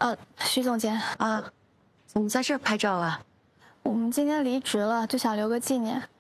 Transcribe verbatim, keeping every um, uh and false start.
呃，徐总监啊，怎么在这儿拍照啊？ 我们今天离职了，就想留个纪念。